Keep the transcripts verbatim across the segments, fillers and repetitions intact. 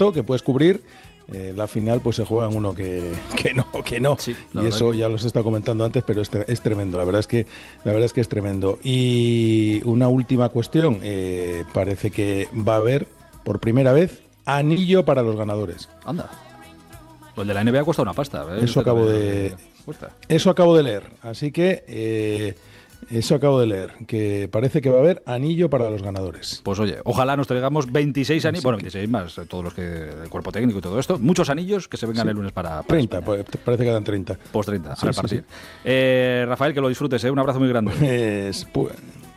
cierto que puedes cubrir. Eh, la final pues se juega en uno que, que no, que no. Sí, y eso ya los he estado comentando antes, pero es, es tremendo, la verdad es que la verdad es que es tremendo. Y una última cuestión, eh, parece que va a haber por primera vez anillo para los ganadores. Anda. Pues de la N B A cuesta una pasta. ¿eh? Eso acabo de Eso acabo de leer, así que eh, eso acabo de leer, que parece que va a haber anillo para los ganadores. Pues oye, ojalá nos traigamos veintiséis anillos, bueno, veintiséis más, todos los que, el cuerpo técnico y todo esto, muchos anillos que se vengan sí. el lunes para, para treinta, España. Pues, parece que dan treinta. Pues treinta, sí, al sí, partir. Sí. Eh, Rafael, que lo disfrutes, ¿eh? Un abrazo muy grande. Pues, pues...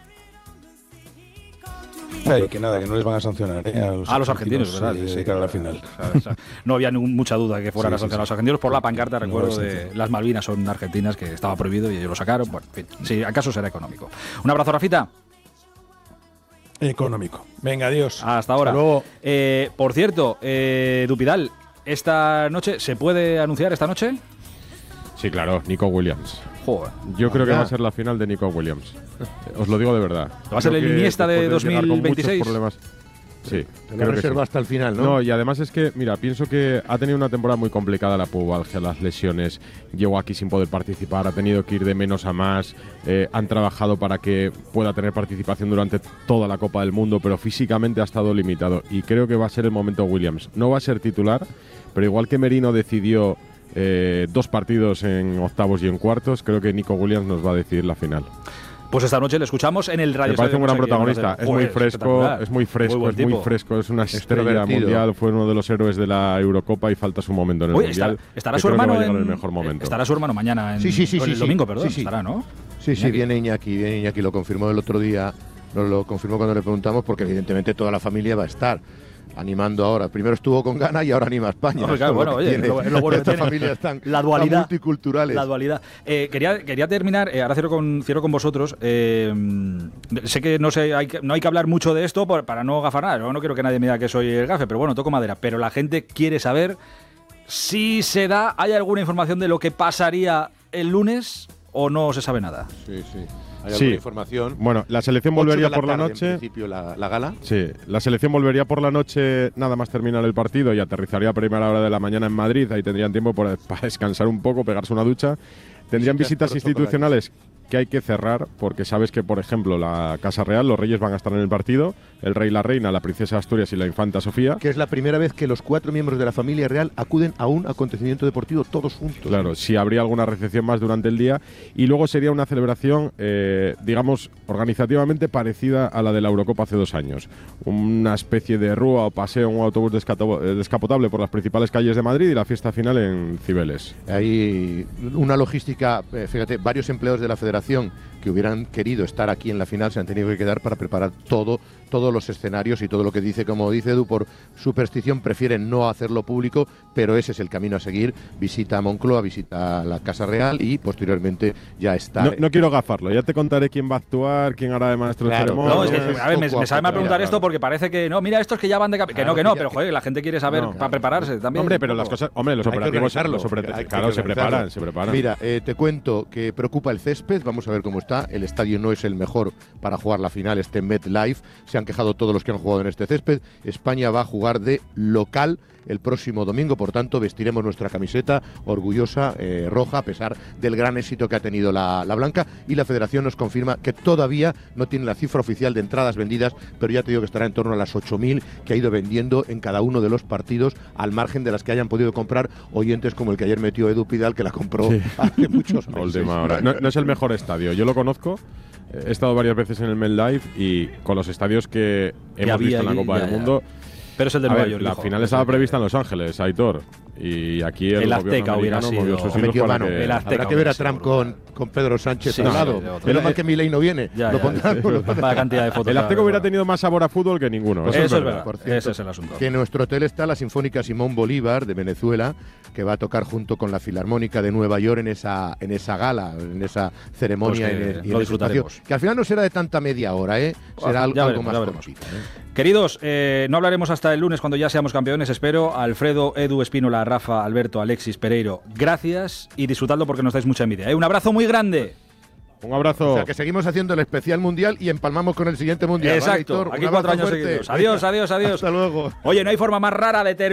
Ay, que nada, que no les van a sancionar ¿eh? a los, a los argentinos, ¿verdad? Sí, sí, de cara a la final. O sea, no había ningún, mucha duda de que fueran sí, a sancionar sí, a los argentinos por la pancarta, no, recuerdo, no de las Malvinas son argentinas, que estaba prohibido y ellos lo sacaron. Bueno, en fin, sí, acaso será económico. Un abrazo, Rafita. Económico. Venga, adiós. Hasta ahora. Hasta luego. Eh, por cierto, eh, Dupidal, ¿esta noche se puede anunciar esta noche? Sí, claro, Nico Williams. Joder. Yo creo que va a ser la final de Nico Williams. Os lo digo de verdad. ¿Va a ser el Iniesta de dos mil veintiséis? Sí, te lo reserva hasta el final, ¿no? No, y además es que, mira, pienso que ha tenido una temporada muy complicada la pubalgia, las lesiones, llegó aquí sin poder participar, ha tenido que ir de menos a más, eh, han trabajado para que pueda tener participación durante toda la Copa del Mundo, pero físicamente ha estado limitado y creo que va a ser el momento Williams. No va a ser titular, pero igual que Merino decidió eh, dos partidos en octavos y en cuartos, creo que Nico Williams nos va a decidir la final. Pues esta noche le escuchamos en el Radio. Me parece un gran protagonista. Es muy fresco, es muy fresco, muy es muy fresco. Es una estrella mundial. Fue uno de los héroes de la Eurocopa y falta su momento en el Oye, mundial. Estará, estará su hermano en el mejor momento. Estará su hermano mañana en sí, sí, sí, el sí, domingo, perdón. Sí, sí. Estará, ¿no? Sí, sí, Iñaki. viene Iñaki, viene Iñaki. Lo confirmó el otro día. Nos lo confirmó cuando le preguntamos porque evidentemente toda la familia va a estar animando ahora. Primero estuvo con Ghana y ahora anima a España. No, claro, bueno, oye, lo, lo bueno estas familias están la dualidad, multiculturales. La dualidad. Eh, quería, quería terminar, eh, ahora cierro con, cierro con vosotros. Eh, sé que no, sé, hay que no hay que hablar mucho de esto por, para no gafar nada. No, no quiero que nadie me diga que soy el gafe, pero bueno, toco madera. Pero la gente quiere saber si se da, ¿hay alguna información de lo que pasaría el lunes o no se sabe nada? Sí, sí. ¿Hay sí. alguna información? Bueno, la selección volvería la por la tarde, noche. En principio, la, la gala. Sí, la selección volvería por la noche nada más terminar el partido y aterrizaría a primera hora de la mañana en Madrid. Ahí tendrían tiempo para, para descansar un poco, pegarse una ducha. Tendrían visitas, visitas institucionales que hay que cerrar porque sabes que, por ejemplo, la Casa Real, los reyes van a estar en el partido, el rey, la reina, la princesa de Asturias y la infanta Sofía. Que es la primera vez que los cuatro miembros de la familia real acuden a un acontecimiento deportivo todos juntos. Claro, sí habría alguna recepción más durante el día y luego sería una celebración, eh, digamos, organizativamente parecida a la de la Eurocopa hace dos años. Una especie de rúa o paseo, un autobús descapotable por las principales calles de Madrid y la fiesta final en Cibeles. Hay una logística, fíjate, varios empleados de la Federación que hubieran querido estar aquí en la final se han tenido que quedar para preparar todo, todos los escenarios y todo lo que dice, como dice Edu, por superstición prefieren no hacerlo público, pero ese es el camino a seguir. Visita a Moncloa, visita a la Casa Real y posteriormente ya está. No, no quiero gafarlo, ya te contaré quién va a actuar, quién hará de maestro de ceremonia. No, es que, a ver, me, me sabe mal preguntar esto porque parece que no, mira estos que ya van de cap- que no, que no, pero joder, la gente quiere saber no, para prepararse también. Hombre, pero las cosas, hombre, los hay operativos, los operativos claro, se preparan, se preparan. Mira, eh, te cuento que preocupa el césped, vamos a ver cómo está. El estadio no es el mejor para jugar la final, este MetLife. Se han quejado todos los que han jugado en este césped. España va a jugar de local el próximo domingo, por tanto vestiremos nuestra camiseta orgullosa, eh, roja, a pesar del gran éxito que ha tenido la, la blanca, y la Federación nos confirma que todavía no tiene la cifra oficial de entradas vendidas, pero ya te digo que estará en torno a las ocho mil que ha ido vendiendo en cada uno de los partidos, al margen de las que hayan podido comprar oyentes como el que ayer metió Edu Pidal, que la compró sí. hace muchos meses. No, no es el mejor estadio, yo lo conozco. He estado varias veces en el MetLife y con los estadios que hemos visto en la Copa ya, del Mundo. Ya. Pero es el de Nueva York. La hijo, final estaba prevista en Los Ángeles, Aitor. Y aquí el, el Azteca hubiera sido. Que el Azteca Habrá que ver a Trump con, con Pedro Sánchez sí, al lado. Pero más que Milei no viene. Ya, lo ya, pondrán, sí. lo Para cantidad de fotos. El Azteca hubiera tenido más sabor a fútbol que ninguno. Eso, eso es es verdad. Por cierto, ese es el asunto. Que en nuestro hotel está la Sinfónica Simón Bolívar de Venezuela, que va a tocar junto con la Filarmónica de Nueva York en esa en esa gala, en esa ceremonia. Pues que en el, y lo en disfrutaremos. Espacio, que al final no será de tanta media hora, ¿eh? Será algo, veremos, algo más cortito. ¿eh? Queridos, eh, no hablaremos hasta el lunes cuando ya seamos campeones, espero. Alfredo, Edu, Espínola, Rafa, Alberto, Alexis, Pereiro, gracias y disfrutadlo porque nos dais mucha envidia. ¿eh? Un abrazo muy grande. Un abrazo. O sea, que seguimos haciendo el especial mundial y empalmamos con el siguiente mundial. Exacto, ¿vale, aquí cuatro años seguidos. Adiós, adiós, adiós. Hasta luego. Oye, no hay forma más rara de terminar.